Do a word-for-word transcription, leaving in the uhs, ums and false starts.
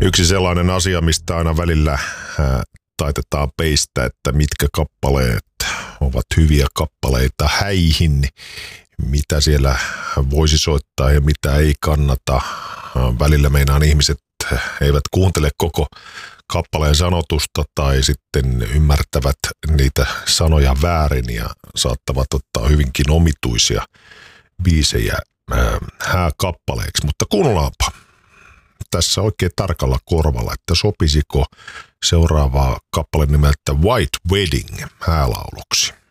Yksi sellainen asia, mistä aina välillä ää, taitetaan peistä, että mitkä kappaleet ovat hyviä kappaleita häihin, mitä siellä voisi soittaa ja mitä ei kannata. Välillä meinaan ihmiset eivät kuuntele koko kappaleen sanotusta tai sitten ymmärtävät niitä sanoja väärin ja saattavat ottaa hyvinkin omituisia biisejä hääkappaleeksi. Mutta kuunnellaanpa tässä oikein tarkalla korvalla, että sopisiko seuraavaa kappale nimeltä White Wedding häälauluksi.